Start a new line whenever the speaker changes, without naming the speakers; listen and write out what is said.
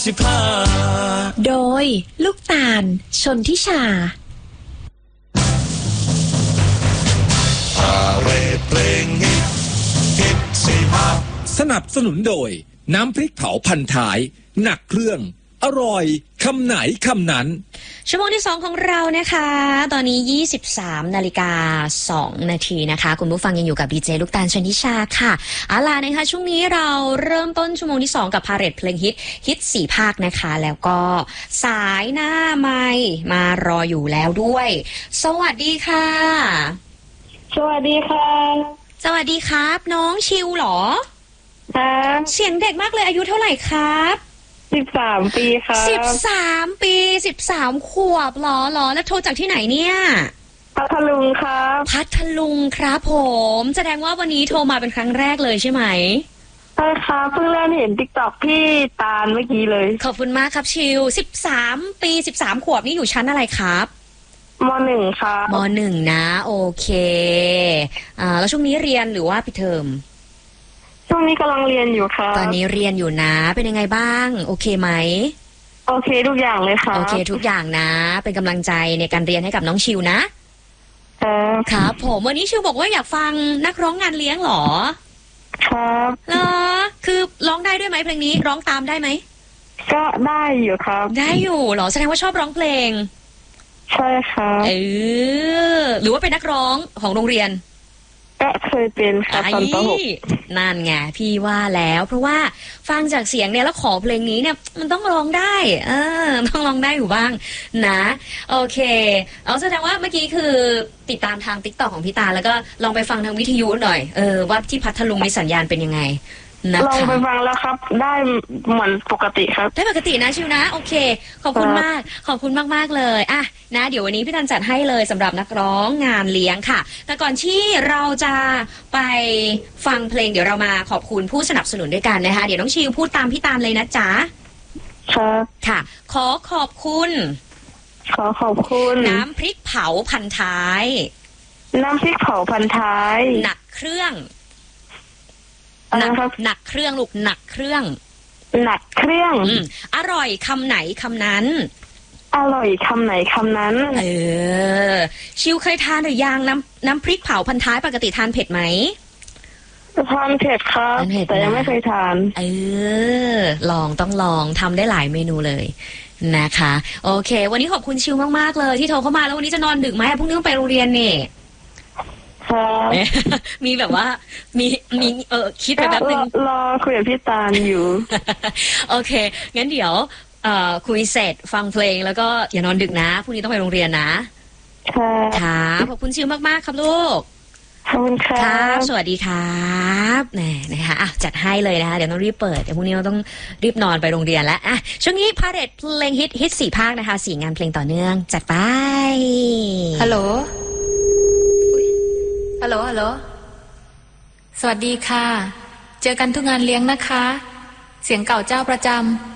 โดยลูกตาลชนทิชา
สนับสนุนโดยน้ำพริกเผาพันท้ายหนักเครื่องอร่อยคำไหนคำนั้น
ชั่วโมงที่2ของเรานะคะตอนนี้ 23:02 นาทีนะคะคุณผู้ฟังยังอยู่กับดีเจลูกตาลชนิชาค่ะเอาล่ะนะคะช่วงนี้เราเริ่มต้นชั่วโมงที่2กับพาเรดเพลงฮิต4ภาคนะคะแล้วก็สายหน้าไมค์มารออยู่แล้วด้วยสวัสดีค่ะ
สวัสดีค่ะ
สวัสดีครับน้องชิวเหรอ
ครับ
เสียงเด็กมากเลยอายุเท่าไหร่ครับ
13 ปีครับ
13 ปี13 ขวบเหรอแล้วโทรจากที่ไหนเนี่ย
พัทลุงครับ
พัทลุงครับผมแสดงว่าวันนี้โทรมาเป็นครั้งแรกเลยใช่ไหม
ใช่ครับเพิ่งเริ่มเห็น TikTok พี่ตาลเมื่อกี้เลย
ขอบคุณมากครับชิว13 ปี13 ขวบนี่อยู่ชั้นอะไรครับ
ม.1 ครับ
ม.1 นะโอเคแล้วช่วงนี้เรียนหรือว่าปิดเทอม
ช่วงนี้กำลังเรียนอยู่ครับ
ตอนนี้เรียนอยู่นะเป็นยังไงบ้างโอเคไหม
โอเคทุกอย่างเลยครับ
โอเคทุกอย่างนะเป็นกำลังใจในการเรียนให้กับน้องชิวนะครับผมวันนี้ชิวบอกว่าอยากฟังนักร้องงานเลี้ยงหรอ
ครับ
เหรอคือร้องได้ด้วยไหมเพลงนี้ร้องตามได้ไหม
ก็ได้อยู่ครับ
ได้อยู่เหรอแสดงว่าชอบร้องเพลง
ใช่ครับ
หรือว่าเป็นนักร้องของโรงเรียน
ก็เคยเป็นค่ะตอนป.6
นั่นไงพี่ว่าแล้วเพราะว่าฟังจากเสียงเนี่ยแล้วขอเพลงนี้เนี่ยมันต้องร้องได้ต้องร้องได้อยู่บ้างนะโอเคเอาแสดงว่าเมื่อกี้คือติดตามทาง TikTok ของพี่ตาแล้วก็ลองไปฟังทางวิทยุหน่อยว่าที่พัทลุงมีสัญญาณเป็นยังไง
ลองไปฟังแล้วครับได้เหมือนปกติครับ
ได้ปกตินะชิวนะโอเคขอบคุณมากขอบคุณมากๆเลยอ่ะนะเดี๋ยววันนี้พี่ตันจัดให้เลยสำหรับนักร้องงานเลี้ยงค่ะแต่ก่อนที่เราจะไปฟังเพลงเดี๋ยวเรามาขอบคุณผู้สนับสนุนด้วยกันนะคะเดี๋ยวน้องชิวพูดตามพี่ตันเลยนะจ๊ะ
ครับ
ค่ะขอบคุณน้ำพริกเผาพันท้าย
น้ำพริกเผาพันท้าย
หนักเครื่องหนักเครื่องลูกหนักเครื่องอร่อยคำไหนคำนั้น
อร่อยคำไหนคำนั้น
ชิวเคยทานหรือยังน้ำพริกเผาพันท้ายปกติทานเผ็ดไหม
ทานเผ็ดครับแต่ยังไม่เคยทาน
ต้องลองทำได้หลายเมนูเลยนะคะโอเควันนี้ขอบคุณชิวมากๆเลยที่โทรเข้ามาแล้ววันนี้จะนอนดึกไหมพรุ่งนี้ต้องไปโรงเรียนนี่มีแบบว่ามีคิดไปแบบนึง
รอคุยกับพี่ตาลอยู่
โอเคงั้นเดี๋ยวคุยเสร็จฟังเพลงแล้วก็อย่านอนดึกนะพรุ่งนี้ต้องไปโรงเรียนนะค่ะขอบคุณชิวมากๆครับลูก
ขอบคุณครับ
สวัสดีครับนะคะจัดให้เลยนะคะเดี๋ยวต้องรีบเปิดเดี๋ยวพรุ่งนี้เราต้องรีบนอนไปโรงเรียนแล้วช่วงนี้พาเรดเพลงฮิต4 ภาคนะคะ4 งานเพลงต่อเนื่องจัดไป
ฮัลโหลสวัสดีค่ะเจอกันทุกงานเลี้ยงนะคะเสียงเก่าเจ้าประจ